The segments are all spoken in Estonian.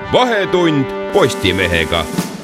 Vahetund Postimehega.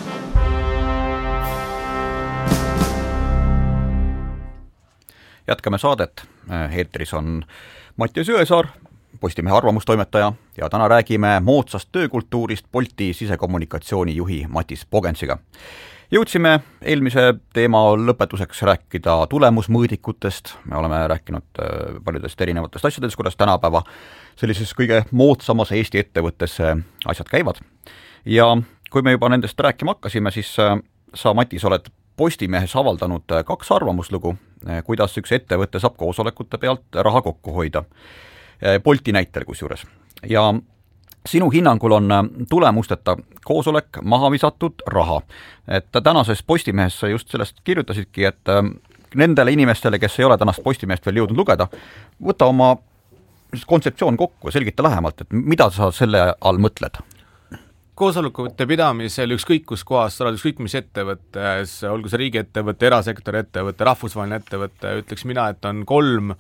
Jätkame saadet. Eetris on Mattias Jõesaar, Postimehe arvamustoimetaja, ja täna räägime moodsast töökultuurist Bolti sisekommunikatsiooni juhi Matis Pogensiga. Jõudsime eelmise teema lõpetuseks rääkida tulemusmõõdikutest. Me oleme rääkinud paljudest erinevatest asjadest, kuidas tänapäeva sellises kõige moodsamas Eesti ettevõttes asjad käivad. Ja kui me juba nendest rääkima hakkasime, siis sa, Matis, oled Postimehes avaldanud 2 arvamuslugu, kuidas üks ettevõte saab koosolekute pealt raha kokku hoida. Bolti näitel kusjuures. Ja sinu hinnangul on tulemusteta koosolek maha visatud raha. Et tänases Postimehes just sellest kirjutasidki, et nendele inimestele, kes ei ole tänast Postimehest veel jõudnud lugeda, võta oma kontseptsioon kokku ja selgita lähemalt, et mida sa selle all mõtled? Koosolekute pidamisel ükskõik kus kohas, sa oled ükskõik mis ettevõttes, olgu see riigiettevõte, erasektori ettevõte, rahvusvaheline ettevõte, ütleks mina, et on 3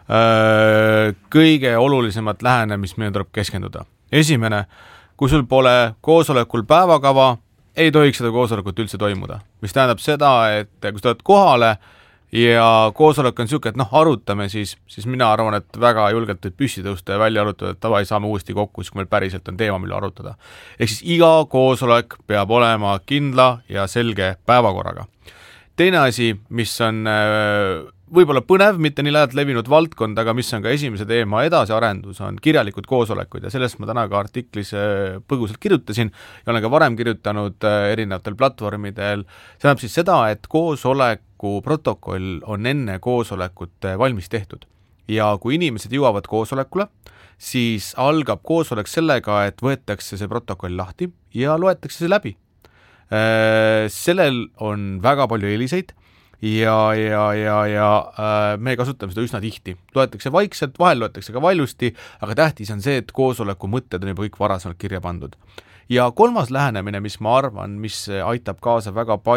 kõige olulisemat lähenemist, millele tuleb keskenduda. Esimene, kui sul pole koosolekul päevakava, ei tohiks seda koosolekut üldse toimuda. Mis tähendab seda, et kui sa oled kohale ja koosolek on niisugune, et arutame, siis mina arvan, et väga julgelt võib püssi tõusta ja välja arutada, et davai saame uuesti kokku, siis kui meil päriselt on teema, mille arutada. Ehk siis iga koosolek peab olema kindla ja selge päevakorraga. Teine asi, mis on võib-olla põnev, mitte nii lähedalt levinud valdkond, aga mis on ka esimese teema edasiarendus, on kirjalikud koosolekud ja sellest ma täna ka artiklis põgusalt kirjutasin ja olen ka varem kirjutanud erinevatel platvormidel. See tähendab siis seda, et koosoleku protokoll on enne koosolekut valmis tehtud ja kui inimesed jõuavad koosolekule, siis algab koosolek sellega, et võetakse see protokoll lahti ja loetakse see läbi. Sellel on väga palju eeliseid ja me kasutame seda üsna tihti. Loetakse vaikselt, vahel loetakse ka valjusti, aga tähtis on see, et koosoleku mõtted on juba kõik varasemalt kirja pandud. Ja 3. lähenemine, mis ma arvan, mis aitab kaasa väga palju